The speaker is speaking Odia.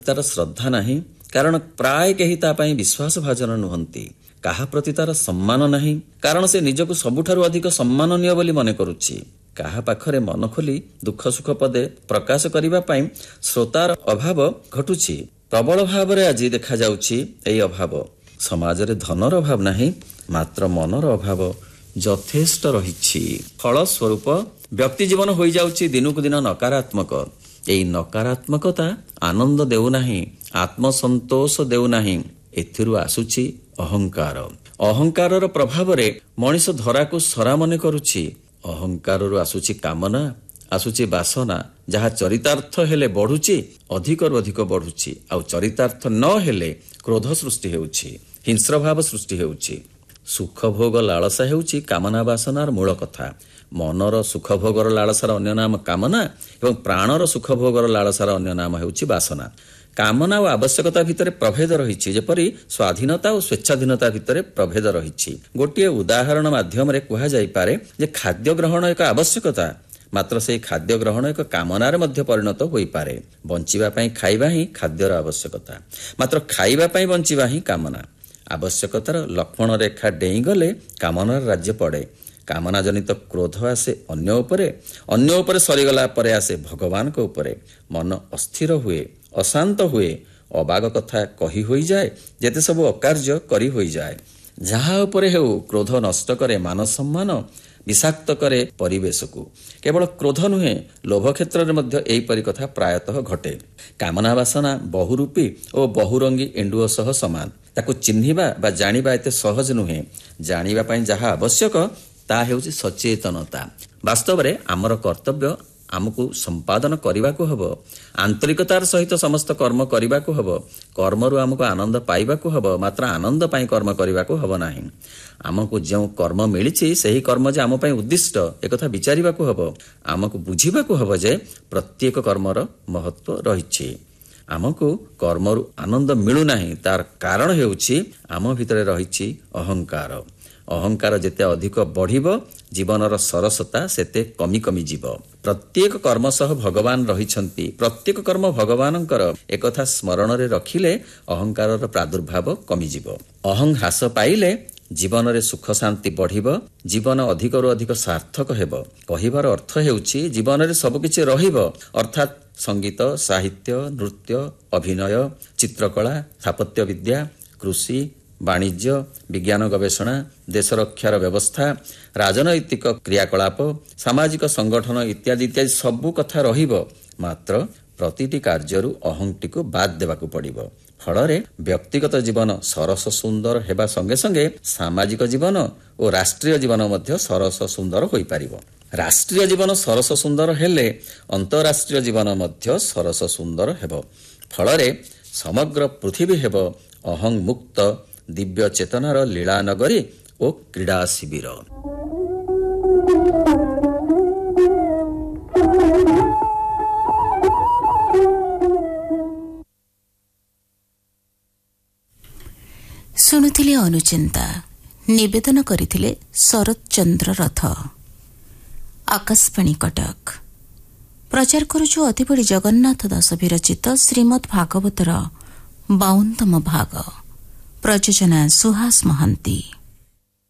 ତାର ଶ୍ରଦ୍ଧା ନାହିଁ, କାରଣ ପ୍ରାୟ କେହି ତା ପାଇଁ ବିଶ୍ୱାସ ଭାଜନ ନୁହନ୍ତି। କାହା ପ୍ରତି ତାର ସମ୍ମାନ ନାହିଁ, କାରଣ ସେ ନିଜକୁ ସବୁଠାରୁ ଅଧିକ ସମ୍ମାନନୀୟ ବୋଲି ମନେ କରୁଛି। କାହା ପାଖରେ ମନ ଖୋଲି ଦୁଃଖ ସୁଖ ପଦେ ପ୍ରକାଶ କରିବା ପାଇଁ ଶ୍ରୋତାର ଅଭାବ ଘଟୁଛି। ପ୍ରବଳ ଭାବରେ ଆଜି ଦେଖାଯାଉଛି ଏହି ଅଭାବ। ସମାଜରେ ଧନର ଅଭାବ ନାହିଁ, ମାତ୍ର ମନର ଅଭାବ ଯଥେଷ୍ଟ ରହିଛି। ଫଳସ୍ୱରୂପ ବ୍ୟକ୍ତି ଜୀବନ ହୋଇଯାଉଛି ଦିନକୁ ଦିନ ନକାରାତ୍ମକ। ଏହି ନକାରାତ୍ମକତା ଆନନ୍ଦ ଦେଉନାହିଁ, ଆତ୍ମସନ୍ତୋଷ ଦେଉନାହିଁ। ଏଥିରୁ ଆସୁଛି ଅହଙ୍କାର। ଅହଙ୍କାରର ପ୍ରଭାବରେ ମଣିଷ ଧରାକୁ ସରା ମନେ କରୁଛି। ଅହଙ୍କାରରୁ ଆସୁଛି କାମନା, ଆସୁଛି ବାସନା, ଯାହା ଚରିତାର୍ଥ ହେଲେ ବଢୁଛି, ଅଧିକରୁ ଅଧିକ ବଢୁଛି। ଆଉ ଚରିତାର୍ଥ ନ ହେଲେ କ୍ରୋଧ ସୃଷ୍ଟି ହେଉଛି, ହିଂସ୍ର ଭାବ ସୃଷ୍ଟି ହେଉଛି। ସୁଖ ଭୋଗ ଲାଳସା ହେଉଛି କାମନା ବାସନାର ମୂଳ କଥା। ମନର ସୁଖ ଭୋଗର ଲାଳସାର ଅନ୍ୟ ନାମ କାମନା ଏବଂ ପ୍ରାଣର ସୁଖ ଭୋଗର ଲାଳସାର ଅନ୍ୟ ନାମ ହେଉଛି ବାସନା। କାମନା ଓ ଆବଶ୍ୟକତା ଭିତରେ ପ୍ରଭେଦ ରହିଛି, ଯେପରି ସ୍ୱାଧୀନତା ଓ ସ୍ୱେଚ୍ଛାଧୀନତା ଭିତରେ ପ୍ରଭେଦ ରହିଛି। ଗୋଟିଏ ଉଦାହରଣ ମାଧ୍ୟମରେ କୁହାଯାଇପାରେ ଯେ ଖାଦ୍ୟ ଗ୍ରହଣ ଏକ ଆବଶ୍ୟକତା, ମାତ୍ର ସେହି ଖାଦ୍ୟ ଗ୍ରହଣ ଏକ କାମନାରେ ମଧ୍ୟ ପରିଣତ ହୋଇପାରେ। ବଞ୍ଚିବା ପାଇଁ ଖାଇବା ହିଁ ଖାଦ୍ୟର ଆବଶ୍ୟକତା, ମାତ୍ର ଖାଇବା ପାଇଁ ବଞ୍ଚିବା ହିଁ କାମନା। ଆବଶ୍ୟକତାର ଲକ୍ଷ୍ମଣ ରେଖା ଡେଇଁଗଲେ କାମନାର ରାଜ୍ୟ ପଡ଼େ। କାମନା ଜନିତ କ୍ରୋଧ ଆସେ ଅନ୍ୟ ଉପରେ ସରିଗଲା ପରେ ଆସେ ଭଗବାନଙ୍କ ଉପରେ। ମନ ଅସ୍ଥିର ହୁଏ, ଅଶାନ୍ତ ହୁଏ, ଅବାଗ କଥା କହି ହୋଇଯାଏ, ଯେତେ ସବୁ ଅକାର୍ଯ୍ୟ କରି ହୋଇଯାଏ। ଯାହା ଉପରେ ହେଉ କ୍ରୋଧ ନଷ୍ଟ କରେ ମାନ ସମ୍ମାନ, ବିଷାକ୍ତ କରେ ପରିବେଶକୁ। କେବଳ କ୍ରୋଧ ନୁହେଁ, ଲୋଭ କ୍ଷେତ୍ରରେ ମଧ୍ୟ ଏହିପରି କଥା ପ୍ରାୟତଃ ଘଟେ। କାମନା ବାସନା ବହୁରୂପୀ ଓ ବହୁରଙ୍ଗୀ ଏଣ୍ଡୁଅ ସହ ସମାନ। ତାକୁ ଚିହ୍ନିବା ବା ଜାଣିବା ଏତେ ସହଜ ନୁହେଁ। ଜାଣିବା ପାଇଁ ଯାହା ଆବଶ୍ୟକ ତାହା ହେଉଛି ସଚେତନତା। ବାସ୍ତବରେ ଆମର କର୍ତ୍ତବ୍ୟ ଆମକୁ ସମ୍ପାଦନ କରିବାକୁ ହେବ। ଆନ୍ତରିକତାର ସହିତ ସମସ୍ତ କର୍ମ କରିବାକୁ ହେବ। କର୍ମରୁ ଆମକୁ ଆନନ୍ଦ ପାଇବାକୁ ହେବ, ମାତ୍ର ଆନନ୍ଦ ପାଇଁ କର୍ମ କରିବାକୁ ହେବ ନାହିଁ। ଆମକୁ ଯେଉଁ କର୍ମ ମିଳିଛି ସେହି କର୍ମ ଯେ ଆମ ପାଇଁ ଉଦ୍ଦିଷ୍ଟ, ଏକଥା ବିଚାରିବାକୁ ହେବ। ଆମକୁ ବୁଝିବାକୁ ହେବ ଯେ ପ୍ରତ୍ୟେକ କର୍ମର ମହତ୍ଵ ରହିଛି। ଆମକୁ କର୍ମରୁ ଆନନ୍ଦ ମିଳୁନାହିଁ, ତାର କାରଣ ହେଉଛି ଆମ ଭିତରେ ରହିଛି ଅହଙ୍କାର। ଅହଙ୍କାର ଯେତେ ଅଧିକ ବଢ଼ିବ, ଜୀବନର ସରସତା ସେତେ କମି କମି ଯିବ। ପ୍ରତ୍ୟେକ କର୍ମ ସହ ଭଗବାନ ରହିଛନ୍ତି, ପ୍ରତ୍ୟେକ କର୍ମ ଭଗବାନଙ୍କର, ଏକଥା ସ୍ମରଣରେ ରଖିଲେ ଅହଙ୍କାରର ପ୍ରାଦୁର୍ଭାବ କମିଯିବ। ଅହଂ ହ୍ରାସ ପାଇଲେ ଜୀବନରେ ସୁଖ ଶାନ୍ତି ବଢ଼ିବ, ଜୀବନ ଅଧିକରୁ ଅଧିକ ସାର୍ଥକ ହେବ। କହିବାର ଅର୍ଥ ହେଉଛି ଜୀବନରେ ସବୁକିଛି ରହିବ, ଅର୍ଥାତ୍ ସଙ୍ଗୀତ, ସାହିତ୍ୟ, ନୃତ୍ୟ, ଅଭିନୟ, ଚିତ୍ରକଳା, ସ୍ଥାପତ୍ୟ ବିଦ୍ୟା, କୃଷି, ବାଣିଜ୍ୟ, ବିଜ୍ଞାନ ଗବେଷଣା, ଦେଶରକ୍ଷାର ବ୍ୟବସ୍ଥା, ରାଜନୈତିକ କ୍ରିୟାକଳାପ, ସାମାଜିକ ସଂଗଠନ ଇତ୍ୟାଦି ଇତ୍ୟାଦି ସବୁ କଥା ରହିବ। ମାତ୍ର ପ୍ରତିଟି କାର୍ଯ୍ୟରୁ ଅହଂଟିକୁ ବାଦ୍ ଦେବାକୁ ପଡ଼ିବ। ଫଳରେ ବ୍ୟକ୍ତିଗତ ଜୀବନ ସରସ ସୁନ୍ଦର ହେବା ସଙ୍ଗେ ସଙ୍ଗେ ସାମାଜିକ ଜୀବନ ଓ ରାଷ୍ଟ୍ରୀୟ ଜୀବନ ମଧ୍ୟ ସରସ ସୁନ୍ଦର ହୋଇପାରିବ। ରାଷ୍ଟ୍ରୀୟ ଜୀବନ ସରସ ସୁନ୍ଦର ହେଲେ ଅନ୍ତରାଷ୍ଟ୍ରୀୟ ଜୀବନ ମଧ୍ୟ ସରସ ସୁନ୍ଦର ହେବ। ଫଳରେ ସମଗ୍ର ପୃଥିବୀ ହେବ ଅହଂ ମୁକ୍ତ ଦିବ୍ୟ ଚେତନାର ଲୀଳା ନଗରୀ ଓ କ୍ରୀଡ଼ା ଶିବିର। ଶୁଣୁଥିଲେ ଅନୁଚିନ୍ତା, ନିବେଦନ କରିଥିଲେ ଶରତ ଚନ୍ଦ୍ର ରଥ। ଆକାଶବାଣୀ କଟକ। ପ୍ରଚାର କରୁଛୁ ଅତିବଡ଼ି ଜଗନ୍ନାଥ ଦାସ ବିରଚିତ ଶ୍ରୀମଦ୍ ଭାଗବତର 52ତମ ଭାଗ। ପ୍ରଯୋଜନା ସୁହାସ ମହାନ୍ତି।